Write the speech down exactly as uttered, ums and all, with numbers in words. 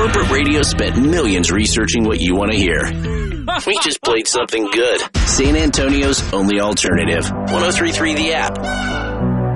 Corporate Radio spent millions researching what you want to hear. We just played something good. San Antonio's only alternative. one oh three point three The App.